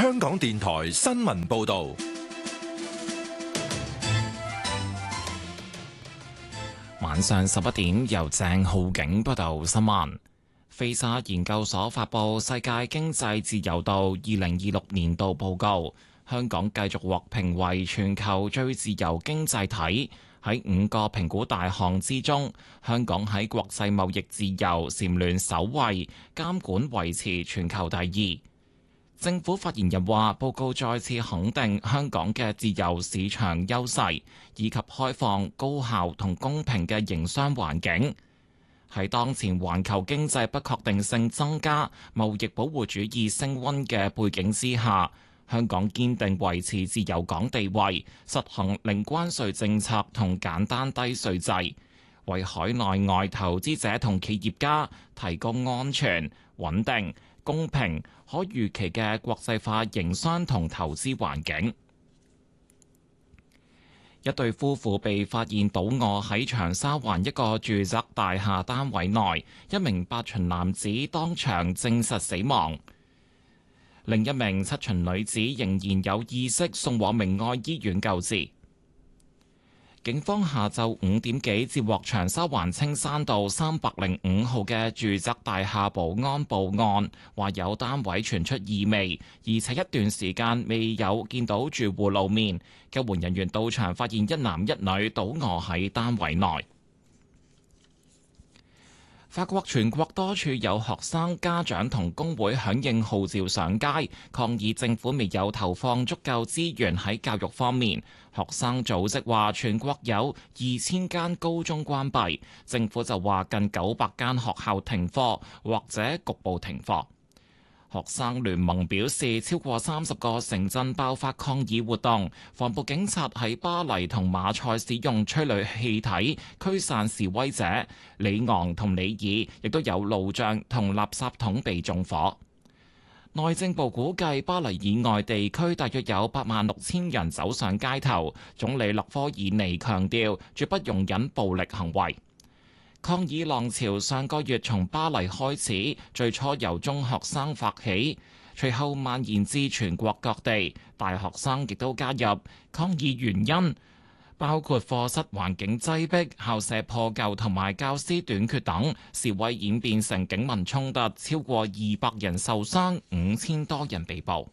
香港電台新聞報道。 晚上11點，由鄭浩景報道新聞。菲沙研究所發布《世界經濟自由度2026年度報告》，香港繼續獲評為全球最自由經濟體。喺5個評估大項之中，香港喺國際貿易自由蟬聯首位，監管維持全球第二。政府發言人話：報告再次肯定香港嘅自由市場優勢，以及開放、高效同公平嘅營商環境。喺當前環球經濟不確定性增加、貿易保護主義升溫嘅背景之下，香港堅定維持自由港地位，實行零關稅政策同簡單低稅制，為海內外投資者同企業家提供安全、穩定、公平、可預期嘅國際化營商同投資環境。一對夫婦被發現倒卧喺長沙灣一個住宅大廈單位內，一名8旬男子當場證實死亡，另一名7旬女子仍然有意識，送往明愛醫院救治。警方下晝5點幾接獲長沙灣青山道305號嘅住宅大廈保安報案，話有單位傳出異味，而且一段時間未有見到住戶露面。救援人員到場發現一男一女倒卧喺單位內。法國全國多處有學生、家長同工會響應號召上街，抗議政府未有投放足夠資源喺教育方面。學生組織話全國有2000間高中關閉，政府就話近900間學校停課或者局部停課。學生聯盟表示，超過30個城鎮爆發抗議活動，防暴警察喺巴黎同馬賽使用催淚氣體驅散示威者，里昂同里爾亦都有路障同垃圾桶被縱火。內政部估計巴黎以外地區大約有86000人走上街頭。總理勒科爾尼強調，絕不容忍暴力行為。抗議浪潮上個月從巴黎開始，最初由中學生發起，隨後蔓延至全國各地，大學生亦都加入。抗議原因包括課室環境擠迫、校舍破舊同埋教師短缺等。示威演變成警民衝突，超過200人受傷，5000多人被捕。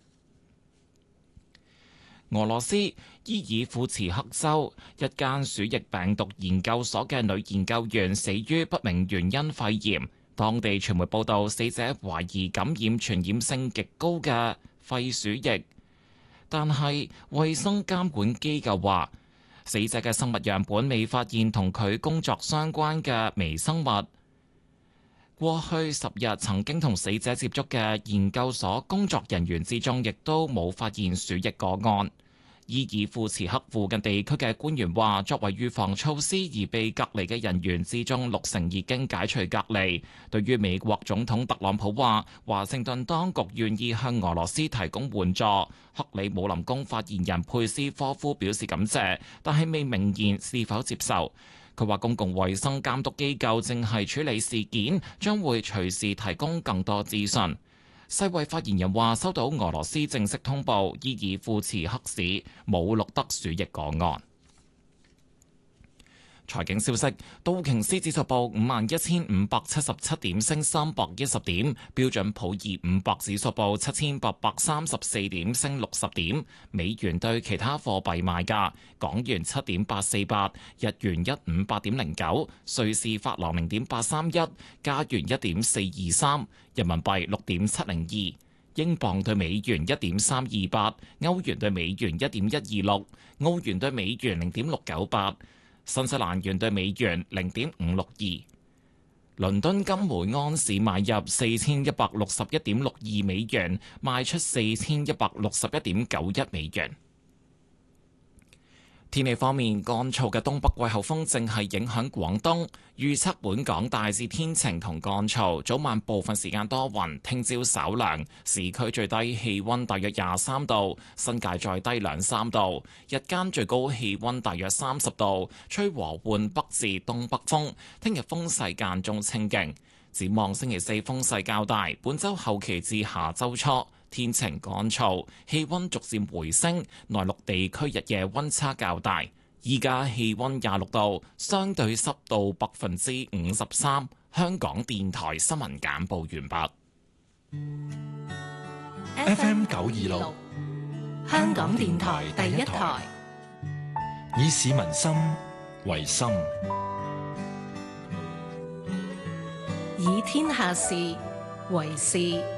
俄羅斯伊爾庫茨克州一間鼠疫病毒研究所嘅女研究員死於不明原因肺炎。當地傳媒報道，死者懷疑感染傳染性極高嘅肺鼠疫，但係衛生監管機構話，死者嘅生物樣本未發現同佢工作相關嘅微生物。過去10日曾經同死者接觸嘅研究所工作人員之中，亦都冇發現鼠疫個案。伊爾庫茨克附近地區嘅官員話，作為預防措施而被隔離嘅人員之中，60%已經解除隔離。對於美國總統特朗普話，華盛頓當局願意向俄羅斯提供援助，克里姆林宮發言人佩斯科夫表示感謝，但係未明言是否接受。佢話公共衛生監督機構正係處理事件，將會隨時提供更多資訊。世衛發言人話，收到俄羅斯正式通報，伊爾庫茨克市冇錄得鼠疫個案。財經消息，道瓊斯指數報51,577點，升310點；標準普爾500指數報7,834點，升60點。美元對其他貨幣賣價：港元7.848，日元158.09，瑞士法郎0.831，加元1.423，人民幣6.702。英鎊對美元1.328，歐元對美元1.126，澳元對美元0.698。新西蘭元對美元0.562，倫敦金每盎司買入4161.62美元，賣出4161.91美元。天氣方面，乾燥嘅東北季候風正係影響廣東，預測本港大致天晴同乾燥，早晚部分時間多雲，聽朝稍涼，市區最低氣溫大約23度，新界再低2-3度，日間最高氣溫大約30度，吹和緩北至東北風，聽日風勢間中清勁。展望星期四風勢較大，本週後期至下週初天晴乾燥，氣溫逐漸回升，內陸地區日夜溫差較大。依家氣溫26度，相對濕度53%。香港電台新聞簡報完畢。 FM 926， 香港電台第一台， 以市民心為心， 以天下事為事。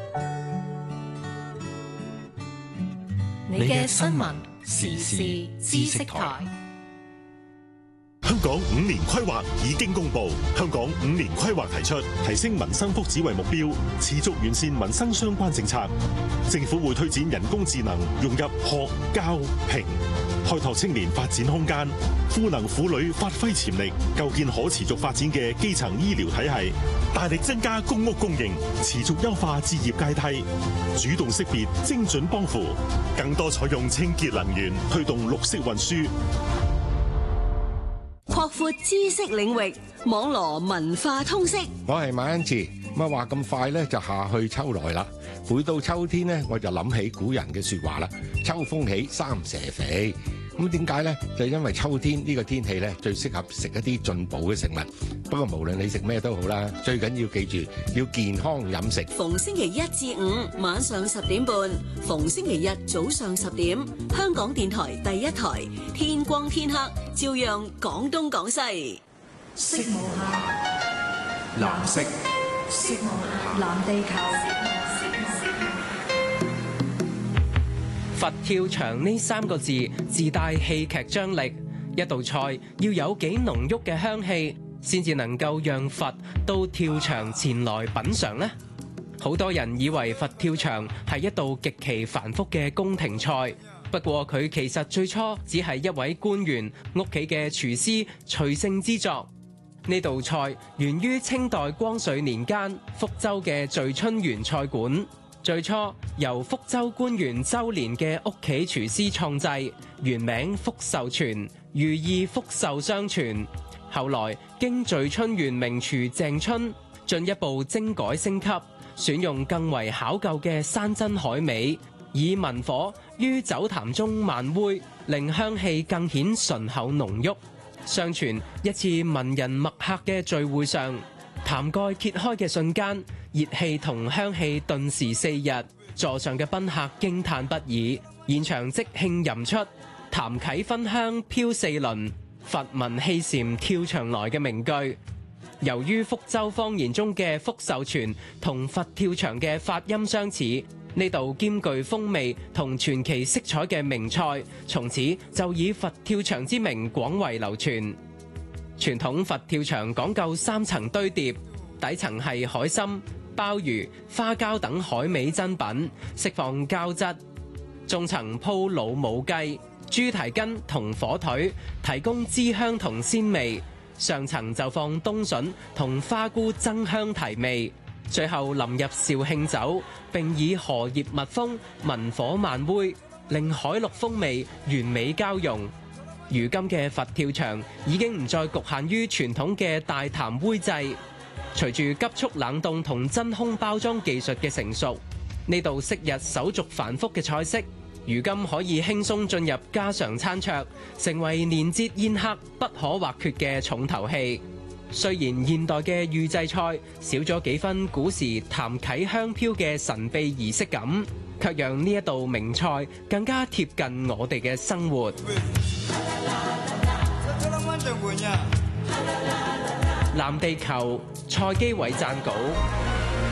你嘅新聞時事知識台。 香港5年規劃已經公布，香港5年規劃提出提升民生福祉為目標，持續完善民生相關政策。政府會推展人工智能融入學、教、評，開拓青年發展空間，賦能婦女發揮潛力，構建可持續發展嘅基層醫療體系，大力增加公屋供應，持續優化置業階梯，主動識別精準幫扶，更多採用清潔能源，推動綠色運輸。 擴闊知識領域，網羅文化通識。 我係馬恩志，咁話咁快咧就夏去秋來啦。每到秋天呢，我就諗起古人嘅說話啦。秋風起，三蛇肥。咁點解呢？就因為秋天呢個天氣咧，最適合食一啲進補嘅食物。不過無論你食咩都好啦，最緊要記住要健康飲食。 逢星期1至5晚上10點半，逢星期日早上10點，香港電台第一台，天光天黑照樣講東講西。 色無限， 藍色， 色無限，藍地球。 佛跳牆呢3個字自帶戲劇張力，一道菜要有幾濃郁嘅香氣，先至能夠讓佛到跳牆前來品嚐呢？好多人以為佛跳牆係一道極其繁複嘅宮廷菜，不過佢其實最初只係一位官員屋企嘅廚師隨性之作。呢道菜源於清代光緒年間福州嘅聚春園菜館。最初由福州官員周連嘅屋企廚師創製，原名福壽全，寓意福壽相傳。後來經聚春園名廚鄭春進一步精改升級，選用更為考究嘅山珍海味，以文火於酒壇中慢煨，令香氣更顯醇厚濃郁。相傳一次文人墨客嘅聚會上，壇蓋揭開嘅瞬間，熱氣同香氣頓時四溢，座上嘅賓客驚嘆不已，現場即興吟出壇啟芬香飄四輪，佛聞氣禪跳牆來嘅名句。由於福州方言中嘅福壽全同佛跳牆嘅發音相似，呢道兼具風味同傳奇色彩嘅名菜，從此就以佛跳牆之名廣為流傳。傳統佛跳牆講究3層堆疊，底層係海參、鮑魚、花膠等海味珍品，釋放膠質；中層鋪老母雞、豬蹄筋同火腿，提供脂香同鮮味；上層就放冬筍同花菇增香提味，最後淋入紹興酒，並以荷葉密封，文火慢煨，令海陸風味完美交融。如今嘅佛跳牆已經唔再局限於傳統嘅大壇煨製，隨住急速冷凍同真空包裝技術嘅成熟，呢道昔日手續繁複嘅菜式，如今可以輕鬆進入家常餐桌，成為年節宴客不可或缺嘅重頭戲。雖然現代嘅預製菜少咗幾分古時壇啟香飄嘅神秘儀式感，卻讓呢一道名菜更加貼近我哋嘅生活。藍地球蔡基偉撰稿。